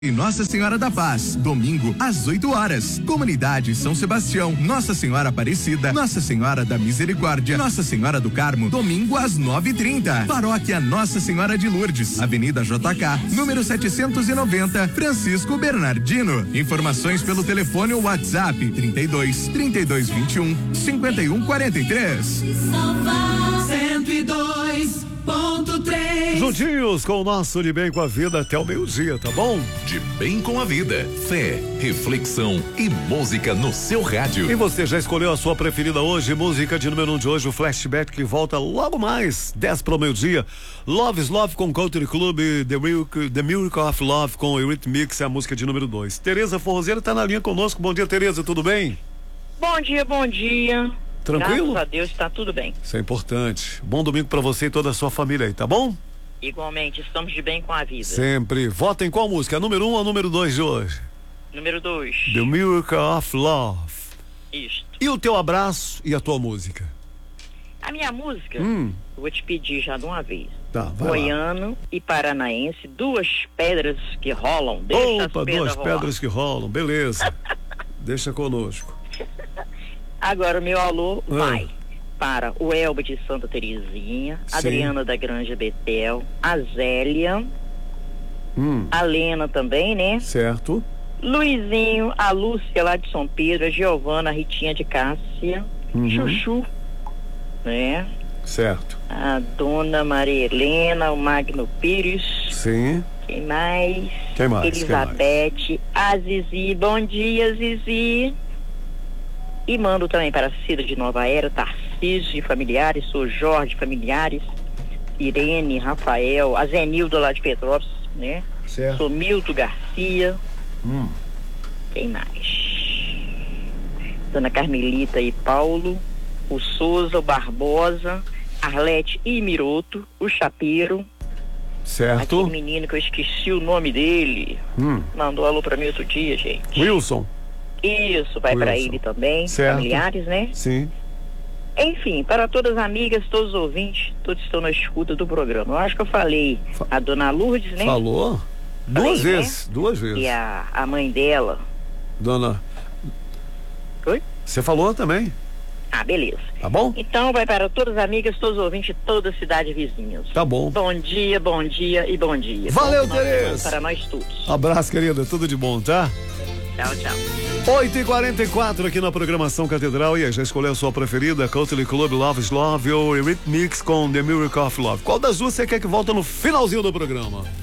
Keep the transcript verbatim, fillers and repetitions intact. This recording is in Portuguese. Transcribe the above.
E Nossa Senhora da Paz, domingo às oito horas. Comunidade São Sebastião, Nossa Senhora Aparecida, Nossa Senhora da Misericórdia, Nossa Senhora do Carmo, domingo às nove e trinta. Paróquia Nossa Senhora de Lourdes, Avenida J K, número setecentos e noventa, Francisco Bernardino. Informações pelo telefone ou WhatsApp trinta e dois, trinta e dois, vinte e um, cinquenta e um, quarenta e três. cento e dois ponto três. Juntinhos com o nosso De Bem com a Vida até o meio-dia, tá bom? De Bem com a Vida, fé, reflexão e música no seu rádio. E você já escolheu a sua preferida hoje? Música de número um de hoje, o Flashback, que volta logo mais, dez para o meio-dia. Love is Love com Country Club, The Miracle, The Miracle of Love com Eurythmics, é a música de número dois. Tereza Forrozeira tá na linha conosco. Bom dia, Tereza, tudo bem? Bom dia, bom dia. Tranquilo? Graças a Deus, está tudo bem. Isso é importante. Bom domingo pra você e toda a sua família aí, tá bom? Igualmente, estamos de bem com a vida. Sempre. Vota em qual música? Número um ou número dois de hoje? Número dois. The Miracle of Love. Isto. E o teu abraço e a tua música? A minha música, Hum. eu vou te pedir já de uma vez. Tá, vai Goiano lá. e paranaense, duas pedras que rolam. Deixa Opa, as pedras duas rolar. pedras que rolam, beleza. Deixa conosco. Agora o meu alô Ah. vai para o Elba de Santa Terezinha, Sim. Adriana da Granja Betel, a Zélia, Hum, a Lena também, né? certo. Luizinho, a Lúcia lá de São Pedro, a Giovana, a Ritinha de Cássia, Uhum. Chuchu, né? Certo. A Dona Maria Helena, o Magno Pires, Sim. quem mais? Quem mais? Elizabeth, a Zizi, bom dia Zizi. E mando também para a Cida de Nova Era, Tarcísio de Familiares, sou Jorge Familiares, Irene, Rafael, a Zenilda lá de Petrópolis, né? Certo. Sou Milton Garcia. Hum. Quem mais? Dona Carmelita e Paulo, o Souza, o Barbosa, Arlete e Miroto, o Chapeiro, Certo. aquele menino que eu esqueci o nome dele, Hum. mandou alô pra mim outro dia, gente. Wilson. Isso, vai pra Wilson. ele também, Certo. familiares, né? Sim. Enfim, para todas as amigas, todos os ouvintes, todos estão na escuta do programa. Eu acho que eu falei Fa- a Dona Lourdes, né? Falou? Duas Falei, né? vezes. Duas vezes. E a, a mãe dela. Dona. Oi? Você falou também? Ah, beleza. Tá bom? Então vai para todas as amigas, todos os ouvintes, toda a cidade vizinhos. Tá bom. Bom dia, bom dia e bom dia. Valeu, Bom final de semana Tereza. para nós todos. Abraço, querida. Tudo de bom, tá? Tchau, tchau. oito e quarenta e quatro aqui na programação Catedral. E aí, já escolheu a sua preferida? Country Club, Love is Love ou Eurythmics com The Miracle of Love? Qual das duas você quer que volta no finalzinho do programa?